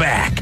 back.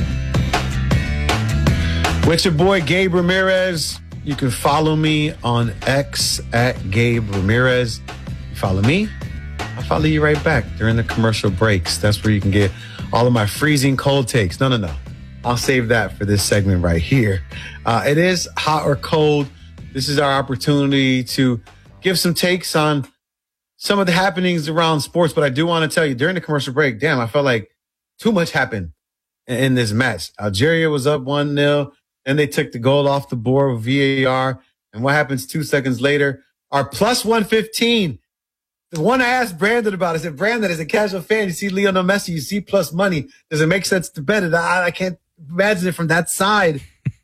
With your boy, Gabe Ramirez. You can follow me on X at Gabe Ramirez. You follow me, I'll follow you right back during the commercial breaks. That's where you can get all of my freezing cold takes. No. I'll save that for this segment right here. It is hot or cold. This is our opportunity to give some takes on some of the happenings around sports. But I do want to tell you, during the commercial break, damn, I felt like too much happened in this match. Algeria was up 1-0. Then they took the goal off the board with VAR. And what happens 2 seconds later? Our plus 115. The one I asked Brandon about, I said, Brandon, as a casual fan, you see Lionel Messi, you see plus money. Does it make sense to bet it? I can't imagine it from that side.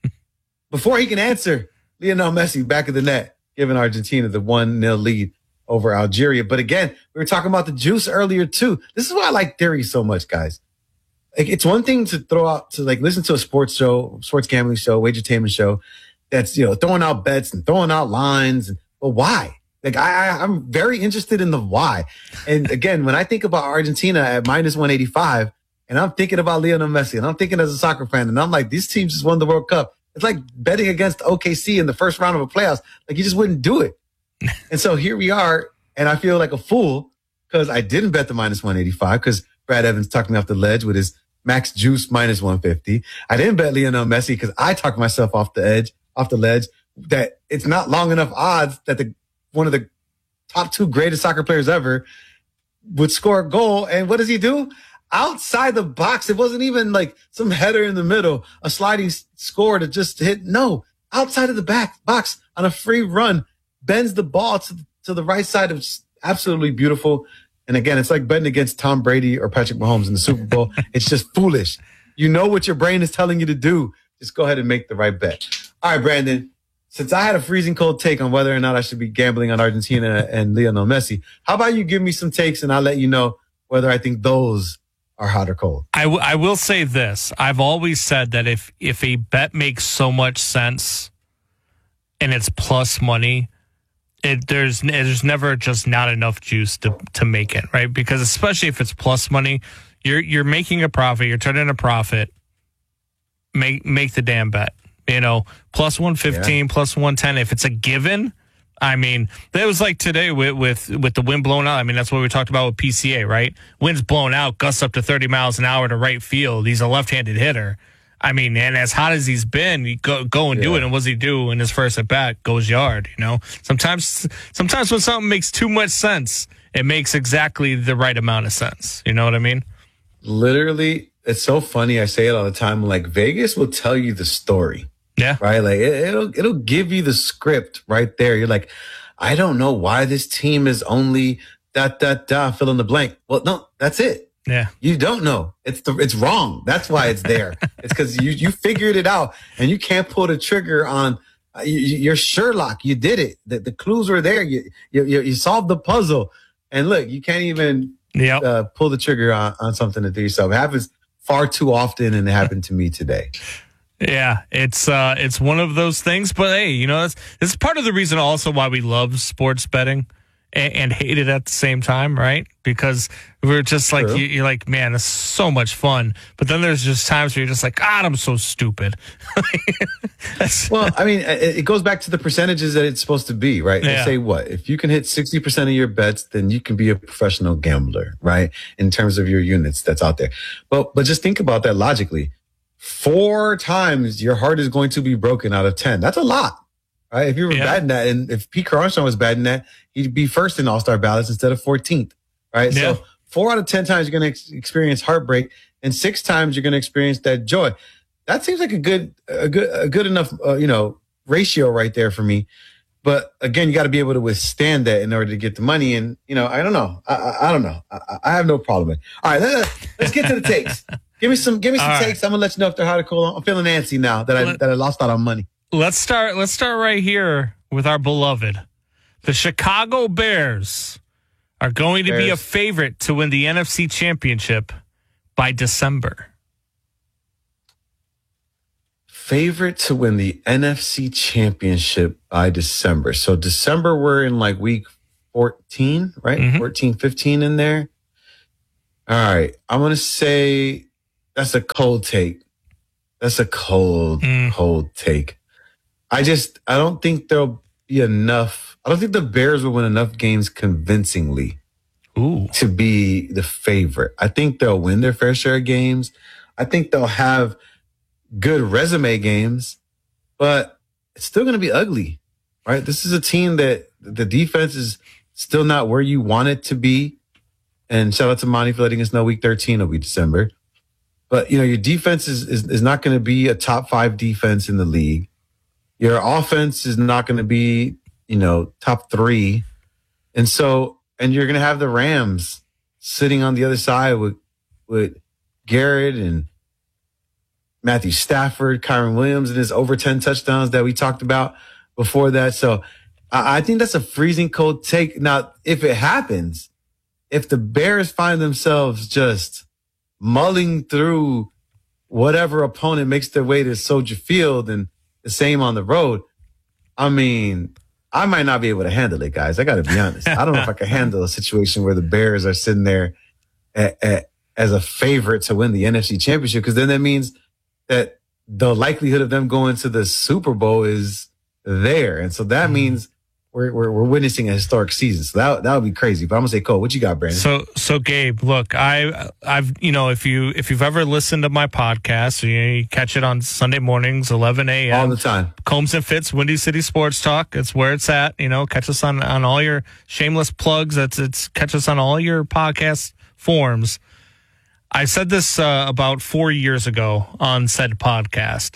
Before he can answer, Lionel Messi back of the net, giving Argentina the 1-0 lead over Algeria. But again, we were talking about the juice earlier too. This is why I like theory so much, guys. Like, it's one thing to throw out, to like listen to a sports gambling show, wagertainment show that's, throwing out bets and throwing out lines. But why? Like, I'm very interested in the why. And again, when I think about Argentina at minus 185, and I'm thinking about Lionel Messi, and I'm thinking as a soccer fan, and I'm like, these teams just won the World Cup. It's like betting against OKC in the first round of a playoffs. Like, you just wouldn't do it. And so here we are, and I feel like a fool because I didn't bet the minus 185 because Brad Evans talked me off the ledge with his max juice minus 150. I didn't bet Lionel Messi because I talked myself off the ledge, that it's not long enough odds that one of the top 2 greatest soccer players ever would score a goal. And what does he do? Outside the box. It wasn't even like some header in the middle, a sliding score to just hit. No, outside of the box on a free run, bends the ball to the right side of absolutely beautiful. And again, it's like betting against Tom Brady or Patrick Mahomes in the Super Bowl. It's just foolish. You know what your brain is telling you to do. Just go ahead and make the right bet. All right, Brandon, since I had a freezing cold take on whether or not I should be gambling on Argentina and Lionel Messi, how about you give me some takes and I'll let you know whether I think those are hot or cold. I will say this. I've always said that if a bet makes so much sense and it's plus money, there's never just not enough juice to make it, right? Because especially if it's plus money, you're making a profit, you're turning a profit. Make the damn bet. Plus 115, plus 110. If it's a given, I mean, that was like today with the wind blown out. I mean, that's what we talked about with PCA, right? Wind's blown out, gusts up to 30 miles an hour to right field. He's a left-handed hitter. I mean, and as hot as he's been, you go and do it. And what does he do in his first at bat? Goes yard. Sometimes when something makes too much sense, it makes exactly the right amount of sense. You know what I mean? Literally, it's so funny. I say it all the time. Like, Vegas will tell you the story. Yeah. Right. Like it'll give you the script right there. You're like, I don't know why this team is only fill in the blank. Well, no, that's it. Yeah. You don't know. It's wrong. That's why it's there. It's because you figured it out and you can't pull the trigger on, you're Sherlock. You did it. The clues were there. You solved the puzzle. And look, you can't even pull the trigger on something to do yourself. It happens far too often, and it happened to me today. Yeah, it's one of those things. But hey, it's part of the reason also why we love sports betting and hate it at the same time, right? Because we're just like, you're like, man, this is so much fun. But then there's just times where you're just like, God, I'm so stupid. Well, I mean, it goes back to the percentages that it's supposed to be, right? They say what? If you can hit 60% of your bets, then you can be a professional gambler, right? In terms of your units that's out there. But just think about that logically. 4 times your heart is going to be broken out of 10. That's a lot. Right? If you were batting that, and if Pete Armstrong was batting that, he'd be first in All-Star ballots instead of 14th. Right? Yeah. So 4 out of 10 times you're going to experience heartbreak, and 6 times you're going to experience that joy. That seems like a good enough ratio right there for me. But again, you got to be able to withstand that in order to get the money. And I don't know. I don't know. I have no problem with it. All right, let's get to the takes. Give me some takes. I'm gonna let you know if they're hard or cold. I'm feeling antsy now that I lost out on money. Let's start right here with our beloved. The Chicago Bears are going to be a favorite to win the NFC Championship by December. Favorite to win the NFC Championship by December. So December, we're in like week 14, right? 14, 15 in there. All right. I'm going to say That's a cold take. That's a cold take. I don't think there'll be enough. I don't think the Bears will win enough games convincingly to be the favorite. I think they'll win their fair share of games. I think they'll have good resume games, but it's still going to be ugly, right? This is a team that the defense is still not where you want it to be. And shout out to Monty for letting us know week 13 will be December. But, your defense is not going to be a top 5 defense in the league. Your offense is not going to be, top 3. And you're going to have the Rams sitting on the other side with Garrett and Matthew Stafford, Kyron Williams, and his over 10 touchdowns that we talked about before that. So I think that's a freezing cold take. Now, if it happens, if the Bears find themselves just mulling through whatever opponent makes their way to Soldier Field and the same on the road, I mean, I might not be able to handle it, guys. I got to be honest. I don't know if I can handle a situation where the Bears are sitting there as a favorite to win the NFC Championship, because then that means that the likelihood of them going to the Super Bowl is there. And so that means we're witnessing a historic season. So that would be crazy. But I'm gonna say, Cole, what you got, Brandon? So Gabe, look, I've if you've ever listened to my podcast, you catch it on Sunday mornings, 11 a.m. all the time. Combs and Fitz, Windy City Sports Talk. It's where it's at. Catch us on all your shameless plugs. Catch us on all your podcast forms. I said this about 4 years ago on said podcast.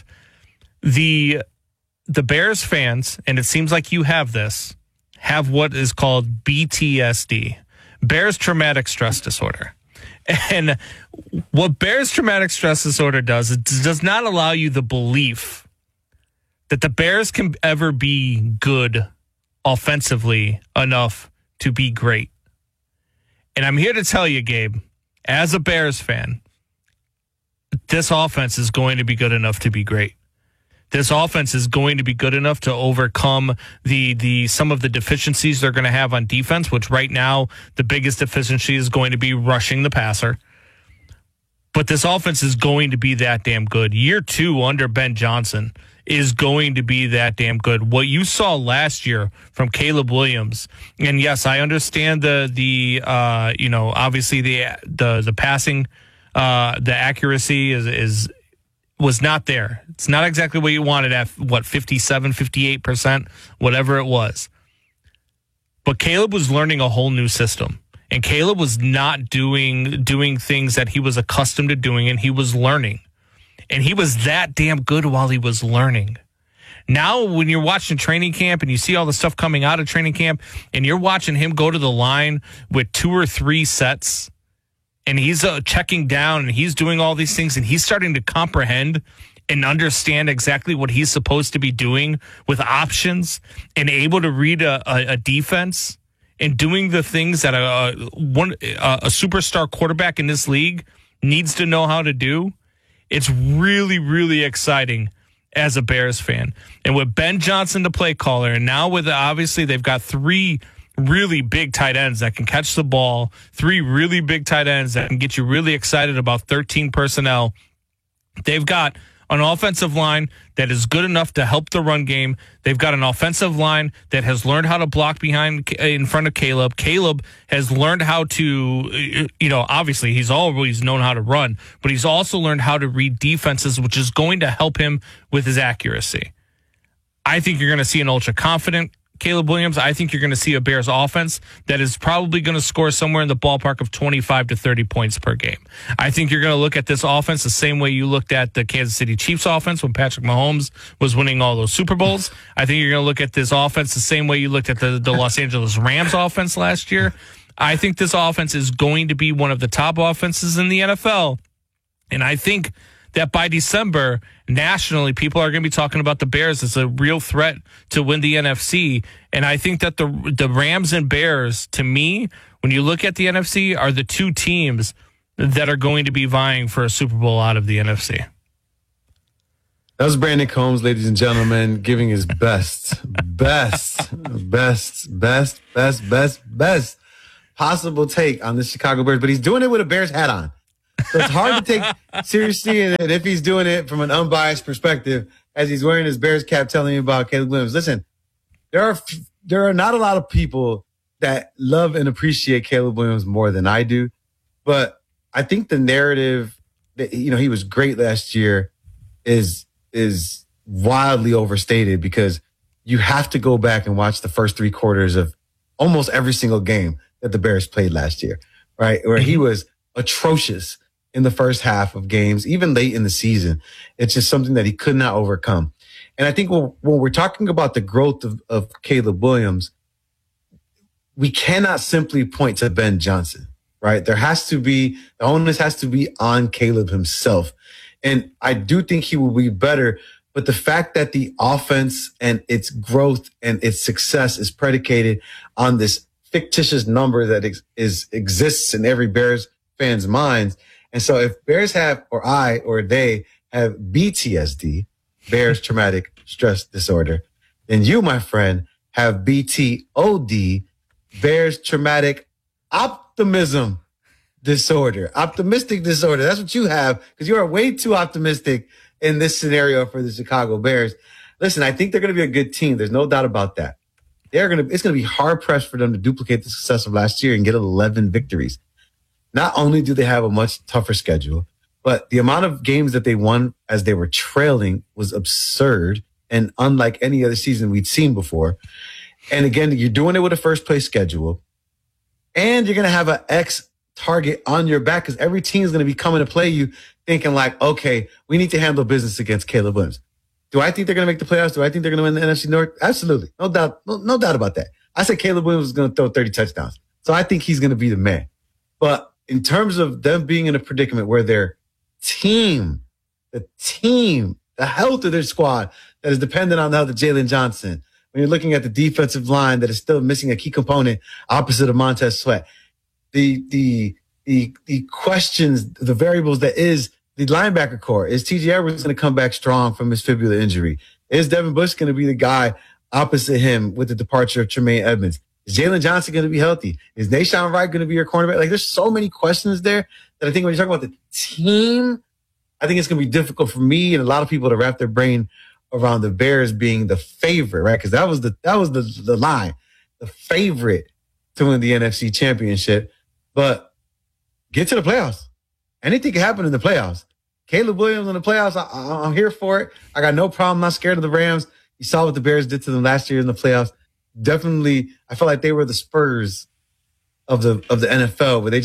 The Bears fans, and it seems like you have this, have what is called BTSD, Bears Traumatic Stress Disorder. And what Bears Traumatic Stress Disorder does, it does not allow you the belief that the Bears can ever be good offensively enough to be great. And I'm here to tell you, Gabe, as a Bears fan, this offense is going to be good enough to be great. This offense is going to be good enough to overcome the some of the deficiencies they're going to have on defense, which right now the biggest deficiency is going to be rushing the passer. But this offense is going to be that damn good. Year 2 under Ben Johnson is going to be that damn good. What you saw last year from Caleb Williams, and yes, I understand the obviously the passing, the accuracy was not there. It's not exactly what you wanted at 57, 58%, whatever it was. But Caleb was learning a whole new system. And Caleb was not doing things that he was accustomed to doing, and he was learning. And he was that damn good while he was learning. Now, when you're watching training camp and you see all the stuff coming out of training camp, and you're watching him go to the line with 2 or 3 sets, and he's checking down and he's doing all these things, and he's starting to comprehend and understand exactly what he's supposed to be doing with options and able to read a defense and doing the things that a superstar quarterback in this league needs to know how to do. It's really, really exciting as a Bears fan. And with Ben Johnson, the play caller, and now with obviously they've got 3 really big tight ends that can catch the ball, 3 really big tight ends that can get you really excited about 13 personnel. They've got an offensive line that is good enough to help the run game. They've got an offensive line that has learned how to block in front of Caleb. Caleb has learned how to, obviously he's always known how to run, but he's also learned how to read defenses, which is going to help him with his accuracy. I think you're going to see an ultra confident Caleb Williams. I think you're going to see a Bears offense that is probably going to score somewhere in the ballpark of 25 to 30 points per game. I think you're going to look at this offense the same way you looked at the Kansas City Chiefs offense when Patrick Mahomes was winning all those Super Bowls. I think you're going to look at this offense the same way you looked at the Los Angeles Rams offense last year. I think this offense is going to be one of the top offenses in the NFL. And I think that by December, nationally, people are going to be talking about the Bears as a real threat to win the NFC. And I think that the Rams and Bears, to me, when you look at the NFC, are the 2 teams that are going to be vying for a Super Bowl out of the NFC. That was Brandon Combs, ladies and gentlemen, giving his best possible take on the Chicago Bears. But he's doing it with a Bears hat on. So it's hard to take seriously. And if he's doing it from an unbiased perspective, as he's wearing his Bears cap, telling you about Caleb Williams, listen, there are not a lot of people that love and appreciate Caleb Williams more than I do. But I think the narrative that, he was great last year is wildly overstated, because you have to go back and watch the first 3 quarters of almost every single game that the Bears played last year, right? Where he was atrocious in the first half of games, even late in the season. It's just something that he could not overcome. And I think when we're talking about the growth of Caleb Williams, we cannot simply point to Ben Johnson, right? The onus has to be on Caleb himself. And I do think he will be better. But the fact that the offense and its growth and its success is predicated on this fictitious number that exists in every Bears fan's minds. And so if Bears have, or they have BTSD, Bears Traumatic Stress Disorder, then you, my friend, have BTOD, Bears Traumatic Optimism Disorder, optimistic disorder. That's what you have, because you are way too optimistic in this scenario for the Chicago Bears. Listen, I think they're going to be a good team. There's no doubt about that. It's going to be hard pressed for them to duplicate the success of last year and get 11 victories. Not only do they have a much tougher schedule, but the amount of games that they won as they were trailing was absurd and unlike any other season we'd seen before. And again, you're doing it with a first place schedule, and you're going to have an X target on your back, because every team is going to be coming to play you thinking like, okay, we need to handle business against Caleb Williams. Do I think they're going to make the playoffs? Do I think they're going to win the NFC North? Absolutely. No doubt. No doubt about that. I said Caleb Williams is going to throw 30 touchdowns. So I think he's going to be the man. But in terms of them being in a predicament where their team, the health of their squad that is dependent on the health of Jalen Johnson, when you're looking at the defensive line that is still missing a key component opposite of Montez Sweat, the questions, the variables that is the linebacker core. Is T.J. Edwards going to come back strong from his fibula injury? Is Devin Bush going to be the guy opposite him with the departure of Tremaine Edmonds? Is Jalen Johnson going to be healthy? Is Nahshon Wright going to be your cornerback? Like, there's so many questions there that I think when you're talking about the team, I think it's going to be difficult for me and a lot of people to wrap their brain around the Bears being the favorite, right? Because that was the line, the favorite to win the NFC Championship. But get to the playoffs. Anything can happen in the playoffs. Caleb Williams in the playoffs, I'm here for it. I got no problem. I'm not scared of the Rams. You saw what the Bears did to them last year in the playoffs. Definitely, I felt like they were the Spurs of the NFL, where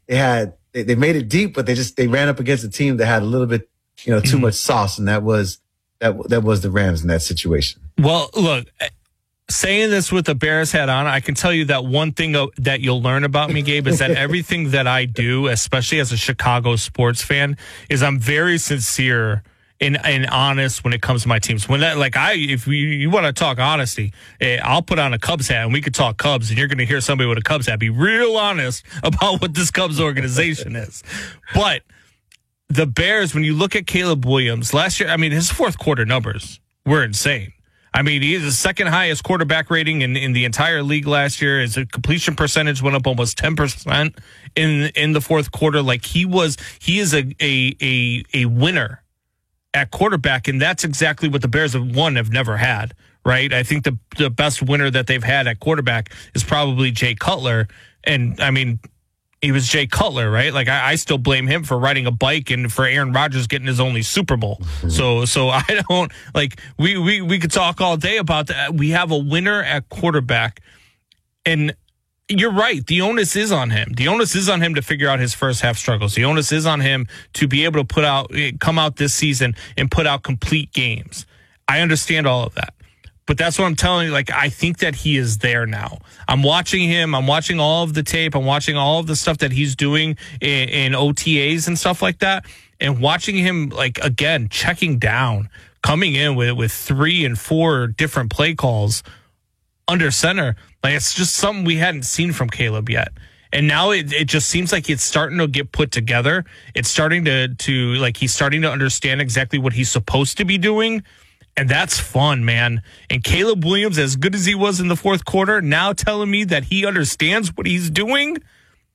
they made it deep, but they ran up against a team that had a little bit, too much sauce, and that was the Rams in that situation. Well, look, saying this with the Bears hat on, I can tell you that one thing that you'll learn about me, Gabe, is that everything that I do, especially as a Chicago sports fan, is I'm very sincere and honest when it comes to my teams. When if you want to talk honesty, I'll put on a Cubs hat and we could talk Cubs, and you're going to hear somebody with a Cubs hat be real honest about what this Cubs organization is. But the Bears, when you look at Caleb Williams last year, I mean, his fourth quarter numbers were insane. I mean, he's the second highest quarterback rating in the entire league last year. His completion percentage went up almost 10% in the fourth quarter. Like, he is a winner at quarterback, and that's exactly what the Bears have never had, right? I think the best winner that they've had at quarterback is probably Jay Cutler. And I mean, he was Jay Cutler, right? Like, I still blame him for riding a bike and for Aaron Rodgers getting his only Super Bowl. So I don't like, we could talk all day about that. We have a winner at quarterback, and you're right. The onus is on him. The onus is on him to figure out his first half struggles. The onus is on him to be able to come out this season and put out complete games. I understand all of that. But that's what I'm telling you. Like, I think that he is there now. I'm watching him. I'm watching all of the tape. I'm watching all of the stuff that he's doing in OTAs and stuff like that. And watching him, like, again, checking down, coming in with 3 and 4 different play calls under center. Like, it's just something we hadn't seen from Caleb yet. And now it just seems like it's starting to get put together. It's starting to like, he's starting to understand exactly what he's supposed to be doing. And that's fun, man. And Caleb Williams, as good as he was in the fourth quarter, now telling me that he understands what he's doing,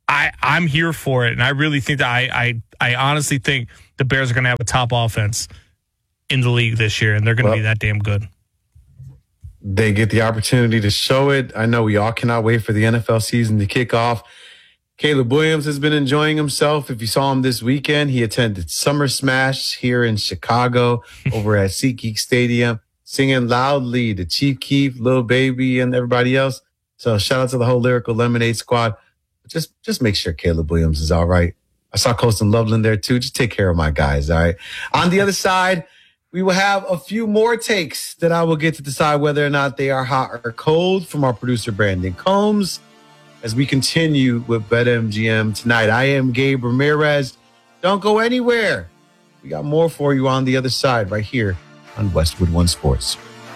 I'm here for it, and I really think that I honestly think the Bears are going to have a top offense in the league this year, and they're going to be that damn good. They get the opportunity to show it. I know we all cannot wait for the NFL season to kick off. Caleb Williams has been enjoying himself. If you saw him this weekend, he attended Summer Smash here in Chicago over at SeatGeek Stadium, singing loudly to Chief Keef, Lil Baby, and everybody else. So shout out to the whole Lyrical Lemonade squad. Just make sure Caleb Williams is all right. I saw Colston Loveland there too. Just take care of my guys, all right? On the other side, we will have a few more takes that I will get to decide whether or not they are hot or cold from our producer, Brandon Combs, as we continue with BetMGM tonight. I am Gabe Ramirez. Don't go anywhere. We got more for you on the other side right here on Westwood One Sports.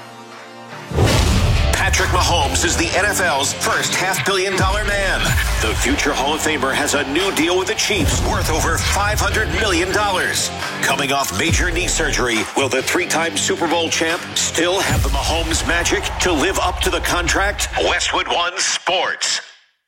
Patrick Mahomes is the NFL's first $500 million man. The future Hall of Famer has a new deal with the Chiefs worth over $500 million. Coming off major knee surgery, will the three-time Super Bowl champ still have the Mahomes magic to live up to the contract? Westwood One Sports.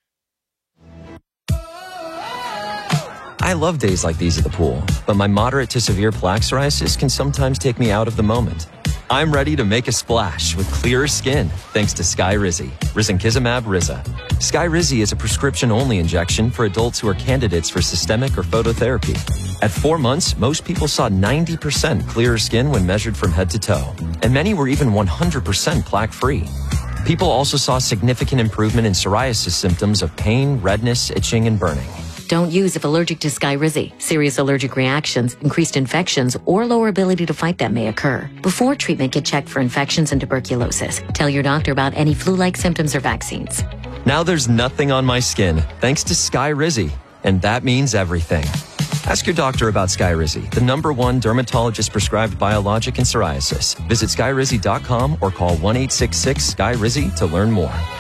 I love days like these at the pool, but my moderate to severe plaque psoriasis can sometimes take me out of the moment. I'm ready to make a splash with clearer skin thanks to Skyrizi, risankizumab Riza. Skyrizi is a prescription-only injection for adults who are candidates for systemic or phototherapy. At 4 months, most people saw 90% clearer skin when measured from head to toe, and many were even 100% plaque-free. People also saw significant improvement in psoriasis symptoms of pain, redness, itching, and burning. Don't use if allergic to Skyrizi. Serious allergic reactions, increased infections, or lower ability to fight them may occur. Before treatment, get checked for infections and tuberculosis. Tell your doctor about any flu-like symptoms or vaccines. Now there's nothing on my skin thanks to Skyrizi, and that means everything. Ask your doctor about Skyrizi, the #1 dermatologist-prescribed biologic in psoriasis. Visit skyrizi.com or call 1-866-SKYRIZI to learn more.